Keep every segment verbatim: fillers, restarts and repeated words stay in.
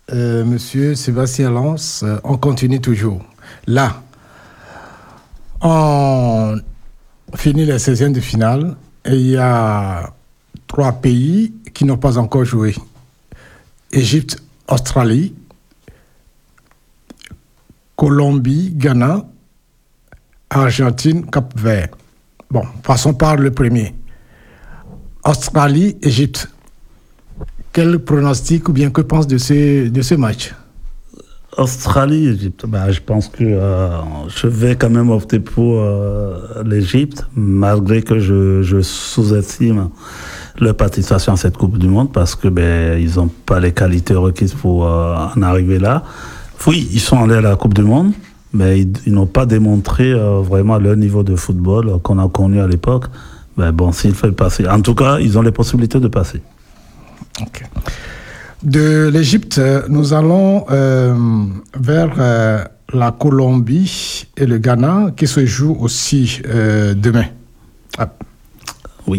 euh, Monsieur Sébastien Lance, euh, on continue toujours. Là, on finit les seizièmes de finale et il y a trois pays qui n'ont pas encore joué. Égypte, Australie, Colombie, Ghana, Argentine, Cap-Vert. Bon, passons par le premier. Australie, Égypte. Quel pronostic ou bien que pense de ce, de ce match? Australie, Égypte. Ben, je pense que euh, je vais quand même opter pour euh, l'Égypte, malgré que je, je sous-estime leur participation à cette Coupe du Monde, parce que ben ils n'ont pas les qualités requises pour euh, en arriver là. Oui, ils sont allés à la Coupe du Monde, mais ils, ils n'ont pas démontré euh, vraiment leur niveau de football euh, qu'on a connu à l'époque. Ben bon, s'il fait passer, en tout cas, ils ont les possibilités de passer. Okay. De l'Égypte, nous allons euh, vers euh, la Colombie et le Ghana qui se jouent aussi euh, demain. Ah. Oui.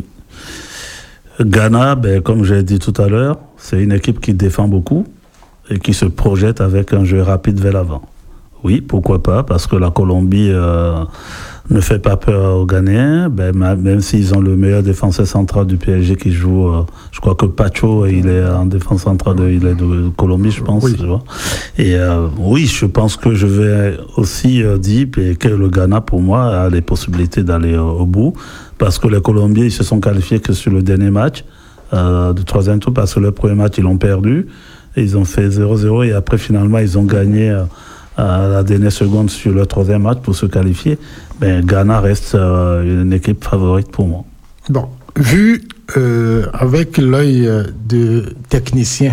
Ghana, ben, comme j'ai dit tout à l'heure, c'est une équipe qui défend beaucoup et qui se projette avec un jeu rapide vers l'avant. Oui, pourquoi pas, parce que la Colombie euh, ne fait pas peur aux Ghanéens, ben, même s'ils ont le meilleur défenseur central du P S G qui joue, euh, je crois que Pacho, il est en défense centrale, de, il est de Colombie, je pense. Oui. Tu vois. Et euh, oui, je pense que je vais aussi euh, dire que le Ghana, pour moi, a les possibilités d'aller euh, au bout, parce que les Colombiens, ils se sont qualifiés que sur le dernier match euh, du troisième tour, parce que le premier match, ils l'ont perdu, et ils ont fait zéro zéro, et après, finalement, ils ont gagné euh, à la dernière seconde sur le troisième match pour se qualifier. Ben, Ghana reste euh, une équipe favorite pour moi. Bon, vu euh, avec l'œil de technicien,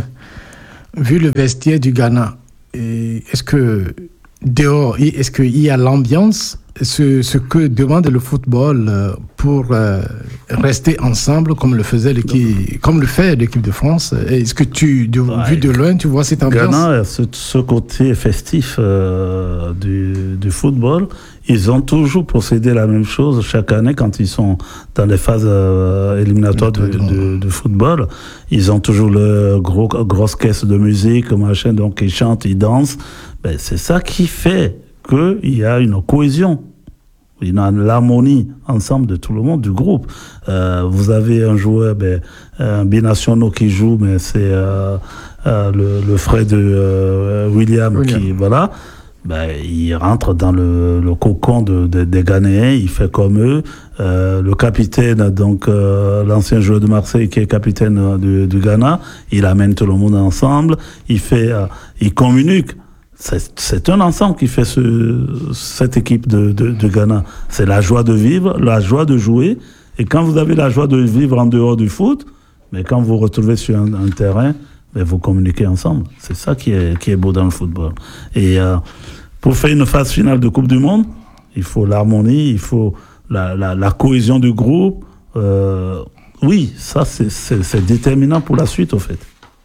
vu le vestiaire du Ghana, est-ce que dehors, est-ce qu'il y a l'ambiance, ce, ce que demande le football pour euh, rester ensemble comme le faisait l'équipe, comme le fait l'équipe de France? Est-ce que tu, de, ouais, vu de loin, tu vois cette ambiance? Ghana, ce, ce côté festif euh, du, du football, ils ont toujours procédé à la même chose chaque année quand ils sont dans les phases euh, éliminatoires de, de, de football. Ils ont toujours le gros grosse caisse de musique, machin, donc ils chantent, ils dansent. Ben, c'est ça qui fait qu'il y a une cohésion, il y a l'harmonie ensemble de tout le monde, du groupe. Euh, vous avez un joueur, ben, un binationaux qui joue, mais c'est euh, euh, le, le frère de euh, William, William qui, voilà. Ben, il rentre dans le, le cocon de, de, des Ghanéens, il fait comme eux. Euh, le capitaine, donc euh, l'ancien joueur de Marseille qui est capitaine du, du Ghana, il amène tout le monde ensemble, il fait, euh, il communique. C'est, c'est un ensemble qui fait ce, cette équipe de, de, de Ghana. C'est la joie de vivre, la joie de jouer. Et quand vous avez la joie de vivre en dehors du foot, mais quand vous vous retrouvez sur un, un terrain, mais vous communiquez ensemble. C'est ça qui est, qui est beau dans le football. Et euh, pour faire une phase finale de Coupe du Monde, il faut l'harmonie, il faut la, la, la cohésion du groupe. Euh, oui, ça, c'est, c'est, c'est déterminant pour la suite, au fait.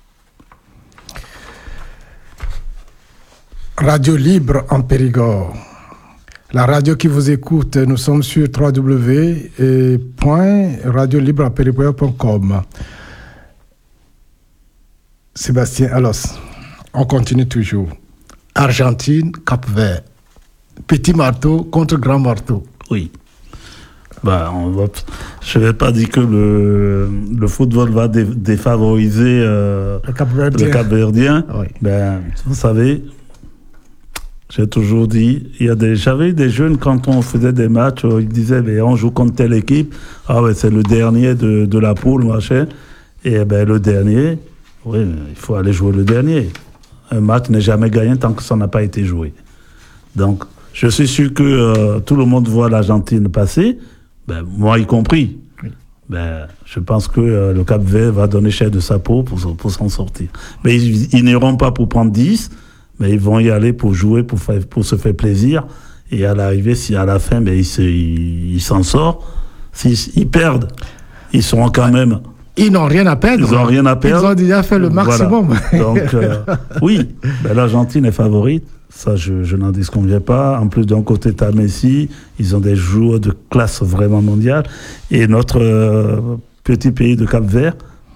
Radio Libre en Périgord. La radio qui vous écoute, nous sommes sur w w w point radio libre en périgord point com. Sébastien, alors, on continue toujours. Argentine, Cap-Vert. Petit marteau contre grand marteau. Oui. Ben, on va, je ne vais pas dire que le, le football va dé, défavoriser euh, le Cap-Verdien. Le Cap-Verdien. Oui. Ben, vous savez, j'ai toujours dit, il y a des, j'avais des jeunes, quand on faisait des matchs, ils disaient, ben, on joue contre telle équipe, ah ouais, c'est le dernier de, de la poule, machin. Et ben, le dernier, oui, il faut aller jouer le dernier. Un match n'est jamais gagné tant que ça n'a pas été joué. Donc, je suis sûr que euh, tout le monde voit l'Argentine passer, ben, moi y compris. Oui. Ben, je pense que euh, le Cap-Vert va donner cher de sa peau pour, pour s'en sortir. Mais ils, ils n'iront pas pour prendre dix, mais ils vont y aller pour jouer, pour, faire, pour se faire plaisir. Et à l'arrivée, si à la fin, ben, ils, se, ils, ils s'en sortent, s'ils ils perdent, ils seront quand même... Ils n'ont rien à perdre. Ils n'ont rien à perdre. Ils ont déjà fait le maximum. Voilà. Donc, euh, oui, ben, l'Argentine est favorite. Ça, je, je n'en disconviens pas. En plus, d'un côté, t'as Messi. Ils ont des joueurs de classe vraiment mondiale. Et notre euh, petit pays de Cap-Vert,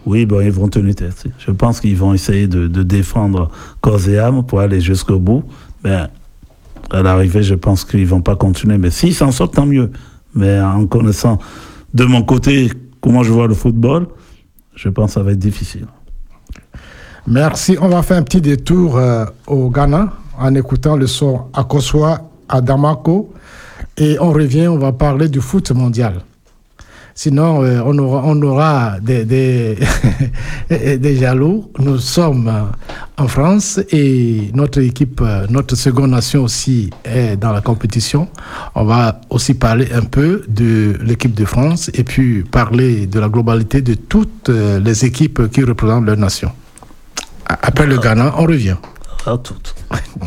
oui, bon, ils vont tenir tête. Je pense qu'ils vont essayer de, de défendre corps et âme pour aller jusqu'au bout. Mais à l'arrivée, je pense qu'ils ne vont pas continuer. Mais s'ils s'en sortent, tant mieux. Mais en connaissant de mon côté comment je vois le football, je pense que ça va être difficile. Merci. On va faire un petit détour euh, au Ghana en écoutant le son Akosua à Damako. Et on revient, on va parler du foot mondial. Sinon, euh, on aura, on aura des, des, des jaloux. Nous sommes en France et notre équipe, notre seconde nation aussi est dans la compétition. On va aussi parler un peu de l'équipe de France et puis parler de la globalité de toutes les équipes qui représentent leur nation. Après le Ghana, on revient. À toutes.